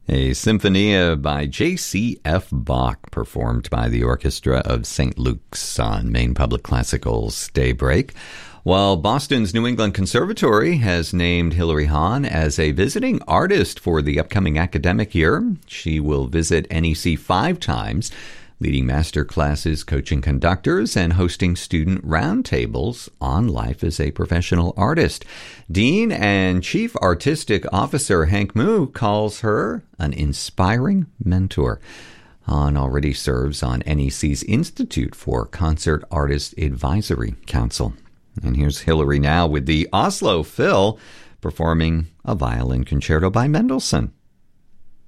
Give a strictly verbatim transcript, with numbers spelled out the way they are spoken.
A Symphonia by J C F Bach, performed by the Orchestra of Saint Luke's on Maine Public Classical's Daybreak. While Boston's New England Conservatory has named Hilary Hahn as a visiting artist for the upcoming academic year, she will visit N E C five times, leading master classes, coaching conductors, and hosting student roundtables on life as a professional artist. Dean and Chief Artistic Officer Hank Moo calls her an inspiring mentor. Hahn already serves on N E C's Institute for Concert Artist Advisory Council. And here's Hilary now with the Oslo Phil performing a violin concerto by Mendelssohn.